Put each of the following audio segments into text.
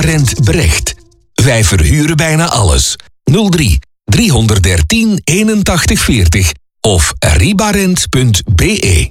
Ribarent Brecht. Wij verhuren bijna alles. 03 313 81 40 of ribarent.be.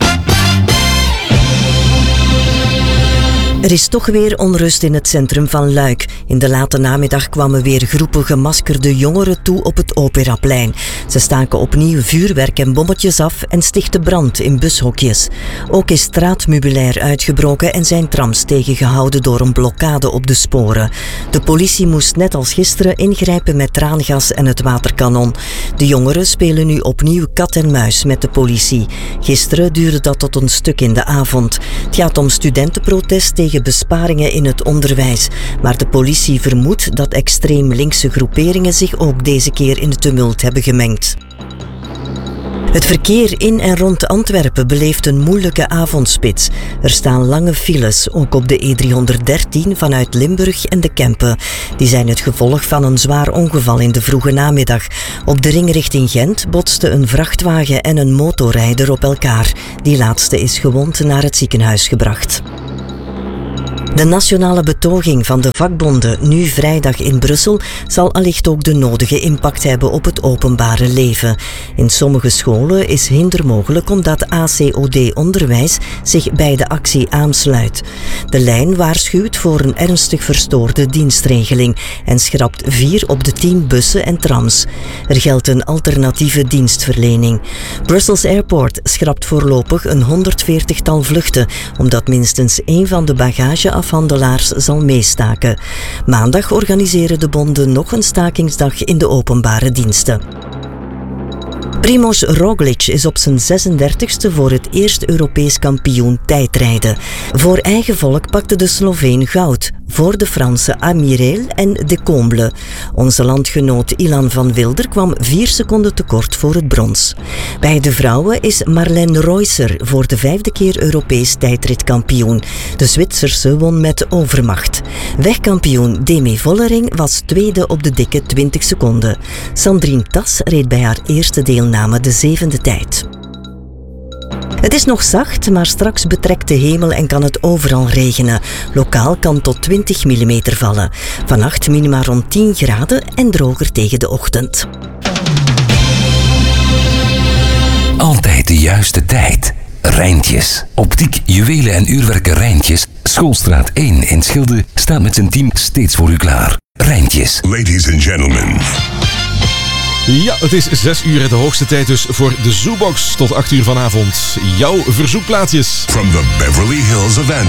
Er is toch weer onrust in het centrum van Luik. In de late namiddag kwamen weer groepen gemaskerde jongeren toe op het Operaplein. Ze staken opnieuw vuurwerk en bommetjes af en stichtten brand in bushokjes. Ook is straatmeubilair uitgebroken en zijn trams tegengehouden door een blokkade op de sporen. De politie moest net als gisteren ingrijpen met traangas en het waterkanon. De jongeren spelen nu opnieuw kat en muis met de politie. Gisteren duurde dat tot een stuk in de avond. Het gaat om studentenprotest tegen besparingen in het onderwijs. Maar de politie vermoedt dat extreem linkse groeperingen zich ook deze keer in de tumult hebben gemengd. Het verkeer in en rond Antwerpen beleeft een moeilijke avondspits. Er staan lange files, ook op de E313 vanuit Limburg en de Kempen. Die zijn het gevolg van een zwaar ongeval in de vroege namiddag. Op de ring richting Gent botsten een vrachtwagen en een motorrijder op elkaar. Die laatste is gewond naar het ziekenhuis gebracht. De nationale betoging van de vakbonden, nu vrijdag in Brussel, zal allicht ook de nodige impact hebben op het openbare leven. In sommige scholen is hinder mogelijk omdat ACOD Onderwijs zich bij de actie aansluit. De lijn waarschuwt voor een ernstig verstoorde dienstregeling en schrapt 4 op de 10 bussen en trams. Er geldt een alternatieve dienstverlening. Brussels Airport schrapt voorlopig een 140-tal vluchten, omdat minstens 1 van de bagageafhandelaars zal meestaken. Maandag organiseren de bonden nog een stakingsdag in de openbare diensten. Primož Roglič is op zijn 36e voor het eerst Europees kampioen tijdrijden. Voor eigen volk pakte de Sloveen goud, voor de Franse Amirel en De Comble. Onze landgenoot Ilan van Wilder kwam 4 seconden tekort voor het brons. Bij de vrouwen is Marlene Reusser voor de 5e keer Europees tijdritkampioen. De Zwitserse won met overmacht. Wegkampioen Demi Vollering was tweede op de dikke 20 seconden. Sandrine Tas reed bij haar eerste deelname de 7e tijd. Het is nog zacht, maar straks betrekt de hemel en kan het overal regenen. Lokaal kan tot 20 mm vallen. Vannacht minima rond 10 graden en droger tegen de ochtend. Altijd de juiste tijd. Rijntjes. Optiek, juwelen en uurwerken Rijntjes. Schoolstraat 1 in Schilde staat met zijn team steeds voor u klaar. Rijntjes. Ladies and gentlemen. Ja, het is 6 uur, de hoogste tijd dus voor de Zoobox tot 8 uur vanavond. Jouw verzoekplaatjes. From the Beverly Hills of